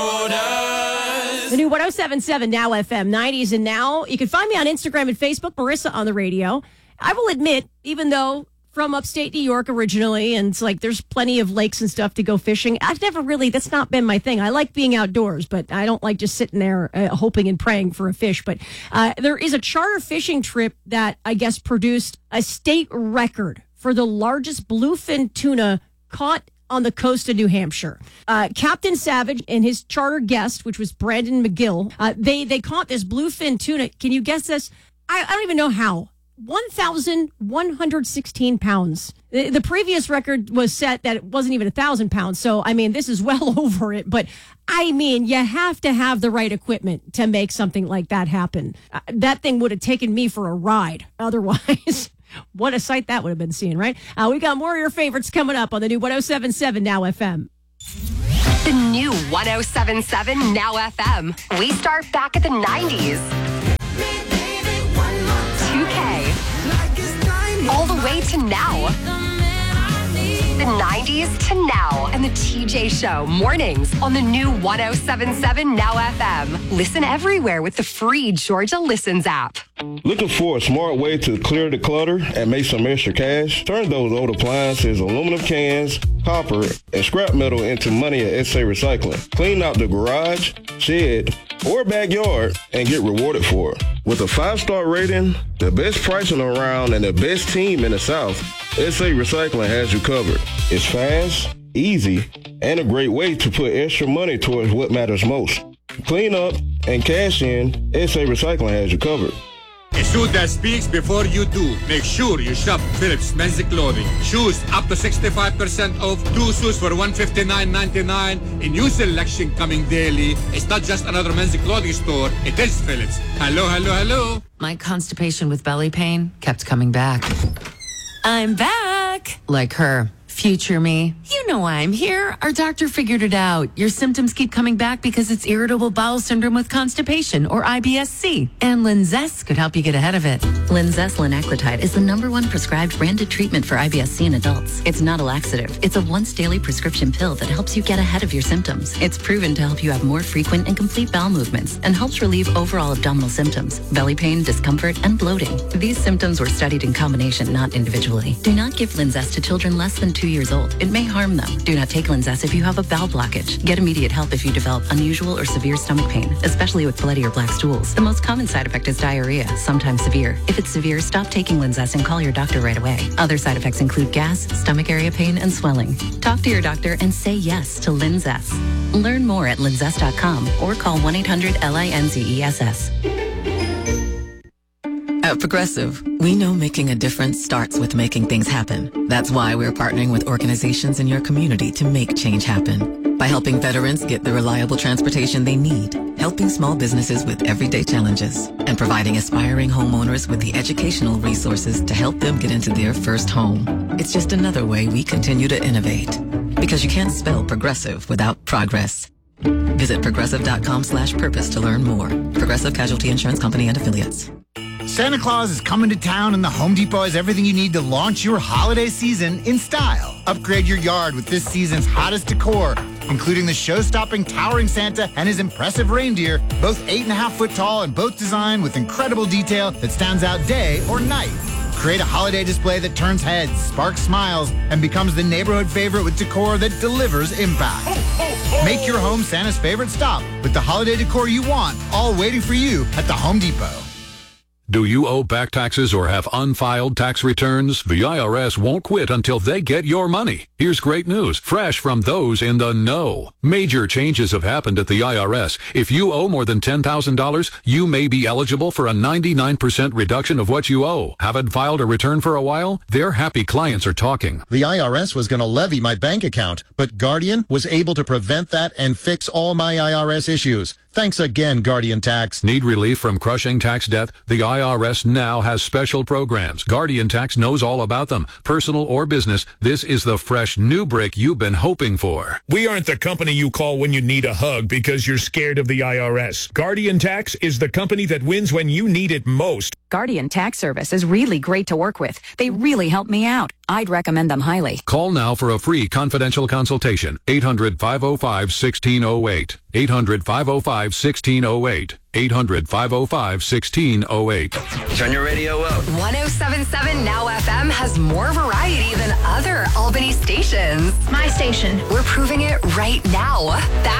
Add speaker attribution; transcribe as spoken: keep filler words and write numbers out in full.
Speaker 1: The new one oh seven point seven Now F M, nineties and Now. You can find me on Instagram and Facebook, Marissa on the radio. I will admit, even though from upstate New York originally, and it's like there's plenty of lakes and stuff to go fishing, I've never really, that's not been my thing. I like being outdoors, but I don't like just sitting there uh, hoping and praying for a fish. But uh, there is a charter fishing trip that I guess produced a state record for the largest bluefin tuna caught on the coast of New Hampshire. Uh, Captain Savage and his charter guest, which was Brandon McGill, uh, they they caught this bluefin tuna. Can you guess this? I, I don't even know how. one thousand one hundred sixteen pounds. The, the previous record was set that it wasn't even one thousand pounds. So, I mean, this is well over it. But, I mean, you have to have the right equipment to make something like that happen. Uh, that thing would have taken me for a ride otherwise. What a sight that would have been seeing, right? Uh, we got more of your favorites coming up on the new one oh seven point seven Now F M.
Speaker 2: The new one oh seven point seven Now F M. We start back at the nineties. two K. All the way to now. The nineties to now. And the T J Show mornings on the new one oh seven point seven Now F M. Listen everywhere with the free Georgia Listens app.
Speaker 3: Looking for a smart way to clear the clutter and make some extra cash? Turn those old appliances, aluminum cans, copper, and scrap metal into money at S A Recycling. Clean out the garage, shed, or backyard and get rewarded for it. With a five-star rating, the best pricing around, and the best team in the South, S A Recycling has you covered. It's fast, easy, and a great way to put extra money towards what matters most. Clean up and cash in, S A Recycling has you covered.
Speaker 4: A suit that speaks before you do. Make sure you shop Phillips Men's Clothing. Shoes up to sixty-five percent off. Two shoes for one hundred fifty-nine ninety-nine. A new selection coming daily. It's not just another men's clothing store. It is Phillips. Hello, hello, hello.
Speaker 5: My constipation with belly pain kept coming back. I'm back. Like her. Future me. You know why I'm here. Our doctor figured it out. Your symptoms keep coming back because it's irritable bowel syndrome with constipation, or I B S C. And Linzess could help you get ahead of it.
Speaker 6: Linzess linaclotide is the number one prescribed branded treatment for I B S C in adults. It's not a laxative. It's a once daily prescription pill that helps you get ahead of your symptoms. It's proven to help you have more frequent and complete bowel movements and helps relieve overall abdominal symptoms, belly pain, discomfort, and bloating. These symptoms were studied in combination, not individually. Do not give Linzess to children less than two years old. It may harm them. Do not take Linzess if you have a bowel blockage. Get immediate help if you develop unusual or severe stomach pain, especially with bloody or black stools. The most common side effect is diarrhea, sometimes severe. If it's severe, stop taking Linzess and call your doctor right away. Other side effects include gas, stomach area pain, and swelling. Talk to your doctor and say yes to Linzess. Learn more at linzess dot com or call one eight hundred L I N Z E S S.
Speaker 7: At Progressive, we know making a difference starts with making things happen. That's why we're partnering with organizations in your community to make change happen. By helping veterans get the reliable transportation they need, helping small businesses with everyday challenges, and providing aspiring homeowners with the educational resources to help them get into their first home. It's just another way we continue to innovate. Because you can't spell progressive without progress. Visit progressive.com slash purpose to learn more. Progressive Casualty Insurance Company and Affiliates.
Speaker 8: Santa Claus is coming to town, and the Home Depot has everything you need to launch your holiday season in style. Upgrade your yard with this season's hottest decor, including the show-stopping towering Santa and his impressive reindeer, both eight and a half foot tall and both designed with incredible detail that stands out day or night. Create a holiday display that turns heads, sparks smiles, and becomes the neighborhood favorite with decor that delivers impact. Make your home Santa's favorite stop with the holiday decor you want, all waiting for you at the Home Depot.
Speaker 9: Do you owe back taxes or have unfiled tax returns? The I R S won't quit until they get your money. Here's great news, fresh from those in the know. Major changes have happened at the I R S. If you owe more than ten thousand dollars, you may be eligible for a ninety-nine percent reduction of what you owe. Haven't filed a return for a while? Their happy clients are talking.
Speaker 10: The I R S was going to levy my bank account, but Guardian was able to prevent that and fix all my I R S issues. Thanks again, Guardian Tax.
Speaker 9: Need relief from crushing tax debt? The I R S now has special programs. Guardian Tax knows all about them. Personal or business, this is the fresh new brick you've been hoping for.
Speaker 11: We aren't the company you call when you need a hug because you're scared of the I R S. Guardian Tax is the company that wins when you need it most.
Speaker 12: Guardian Tax Service is really great to work with. They really help me out. I'd recommend them highly.
Speaker 9: Call now for a free confidential consultation. eight hundred, five oh five, one six oh eight. eight hundred, five oh five, one six oh eight. eight hundred, five oh five, one six oh eight.
Speaker 13: Turn your radio up.
Speaker 2: one oh seven point seven Now F M has more variety than other Albany stations.
Speaker 14: My station.
Speaker 2: We're proving it right now. Back